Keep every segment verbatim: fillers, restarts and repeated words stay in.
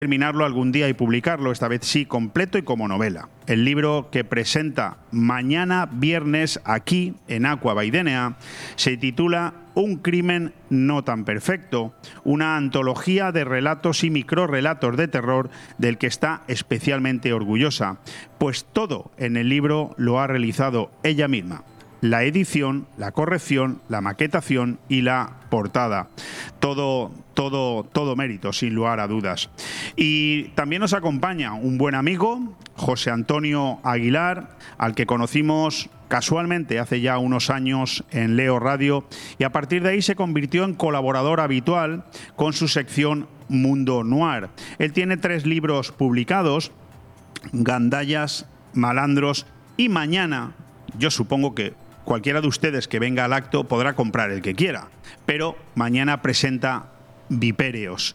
terminarlo algún día y publicarlo, esta vez sí, completo y como novela. El libro que presenta mañana viernes aquí en Aqua by D N A se titula Un crimen no tan perfecto, una antología de relatos y microrrelatos de terror del que está especialmente orgullosa, pues todo en el libro lo ha realizado ella misma. La edición, la corrección, la maquetación y la portada. Todo, todo, todo mérito, sin lugar a dudas. Y también nos acompaña un buen amigo, José Antonio Aguilar, al que conocimos casualmente hace ya unos años en Leo Radio, y a partir de ahí se convirtió en colaborador habitual con su sección Mundo Noir. Él tiene tres libros publicados, Gandallas, Malandros y Mañana. Yo supongo que cualquiera de ustedes que venga al acto podrá comprar el que quiera, pero mañana presenta Vipéreos.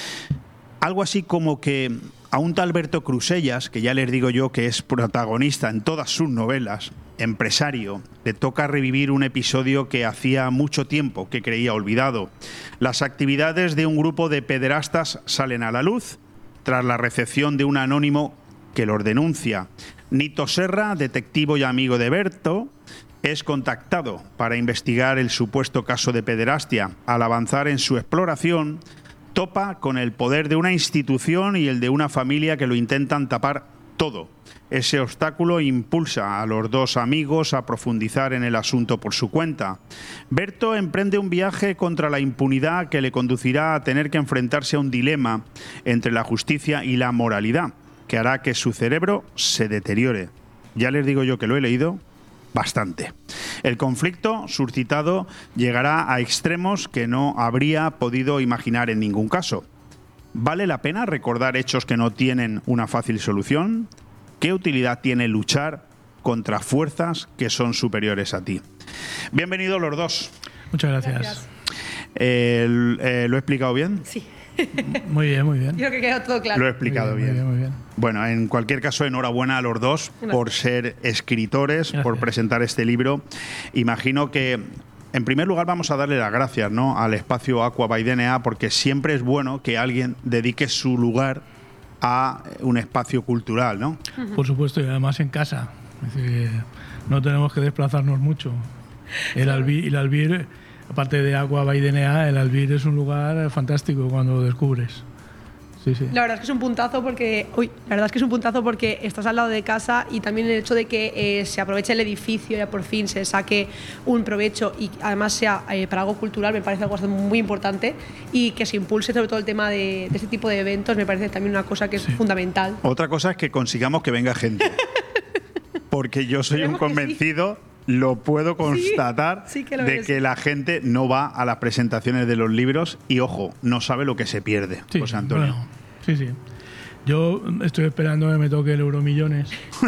Algo así como que a un tal Berto Crusellas, que ya les digo yo que es protagonista en todas sus novelas, empresario, le toca revivir un episodio que hacía mucho tiempo que creía olvidado. Las actividades de un grupo de pederastas salen a la luz tras la recepción de un anónimo que los denuncia. Nito Serra, detectivo y amigo de Berto, es contactado para investigar el supuesto caso de pederastia. Al avanzar en su exploración, topa con el poder de una institución y el de una familia que lo intentan tapar todo. Ese obstáculo impulsa a los dos amigos a profundizar en el asunto por su cuenta. Berto emprende un viaje contra la impunidad que le conducirá a tener que enfrentarse a un dilema entre la justicia y la moralidad, que hará que su cerebro se deteriore. Ya les digo yo que lo he leído bastante. El conflicto suscitado llegará a extremos que no habría podido imaginar en ningún caso. ¿Vale la pena recordar hechos que no tienen una fácil solución? ¿Qué utilidad tiene luchar contra fuerzas que son superiores a ti? Bienvenidos los dos. Muchas gracias. Gracias. Eh, eh, ¿Lo he explicado bien? Sí. Muy bien, muy bien. Yo creo que quedó todo claro. Lo he explicado Muy bien. bien, muy bien, muy bien. Bueno, en cualquier caso, enhorabuena a los dos Gracias. por ser escritores, Gracias. por presentar este libro. Imagino que, en primer lugar, vamos a darle las gracias, ¿no?, al espacio Aqua by D N A, porque siempre es bueno que alguien dedique su lugar a un espacio cultural, ¿no? Por supuesto, y además en casa. Es decir, no tenemos que desplazarnos mucho. El Albir, el Albir, aparte de Aqua by D N A, el Albir es un lugar fantástico cuando lo descubres. Sí, sí. La verdad es que es un puntazo porque uy, la verdad es que es un puntazo porque estás al lado de casa y también el hecho de que eh, se aproveche el edificio, ya por fin se saque un provecho y además sea eh, para algo cultural, me parece algo muy importante, y que se impulse sobre todo el tema de, de este tipo de eventos, me parece también una cosa que es Sí. fundamental. Otra cosa es que consigamos que venga gente. Porque yo soy un Esperemos que sí. convencido, lo puedo constatar, sí que lo de eres. que la gente no va a las presentaciones de los libros y, ojo, no sabe lo que se pierde, Sí, José Antonio. bueno, sí, sí. Yo estoy esperando que me toque el Euromillones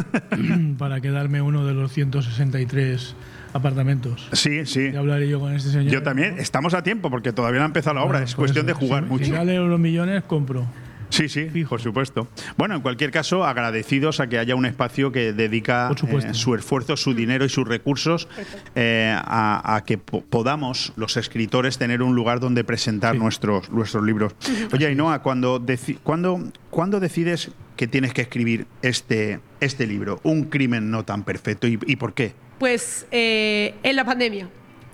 para quedarme uno de los ciento sesenta y tres apartamentos. Sí, sí. Ya hablaré yo con este señor. Yo también. Estamos a tiempo porque todavía no ha empezado la obra. Bueno, es por cuestión eso, de jugar si, mucho. Si sale Euromillones, compro. Sí, sí, Fijo. por supuesto. Bueno, en cualquier caso, agradecidos a que haya un espacio que dedica Por supuesto. eh, su esfuerzo, su dinero y sus recursos eh, a, a que po- podamos, los escritores, tener un lugar donde presentar Sí. nuestros, nuestros libros. Oye, Ainhoa, cuando, deci- cuando, ¿cuándo decides que tienes que escribir este, este libro, Un crimen no tan perfecto? ¿Y, y por qué? Pues eh, en la pandemia.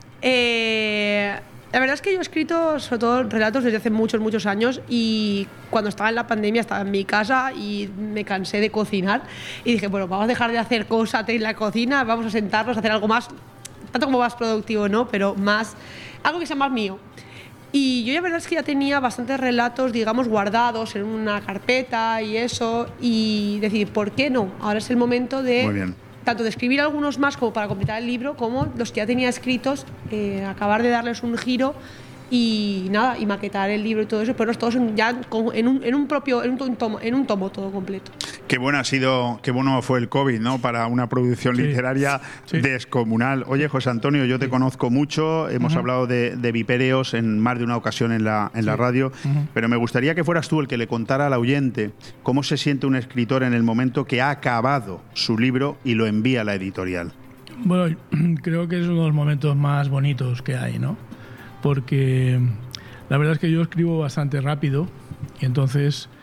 Eh, la verdad es que yo he escrito sobre todo relatos desde hace muchos, muchos años, y cuando estaba en la pandemia estaba en mi casa y me cansé de cocinar y dije, bueno, vamos a dejar de hacer cosas en la cocina, vamos a sentarnos a hacer algo más, tanto como más productivo, ¿no? Pero más, algo que sea más mío. Y yo la verdad es que ya tenía bastantes relatos, digamos, guardados en una carpeta y eso, y decidí, ¿por qué no? Ahora es el momento de... Muy bien. Tanto de escribir algunos más como para completar el libro, como los que ya tenía escritos, eh, acabar de darles un giro y nada, y maquetar el libro y todo eso, pero todos en, ya con- en un, en un propio, en un tomo, en un tomo todo completo. Qué bueno ha sido, qué bueno fue el COVID, ¿no?, para una producción Sí. literaria Sí. descomunal. Oye, José Antonio, yo te conozco mucho, hemos Ujú. hablado de, de Vipéreos en más de una ocasión en la, en la Sí. radio, Ujú. pero me gustaría que fueras tú el que le contara al oyente cómo se siente un escritor en el momento que ha acabado su libro y lo envía a la editorial. Bueno, creo que es uno de los momentos más bonitos que hay, ¿no? Porque la verdad es que yo escribo bastante rápido y entonces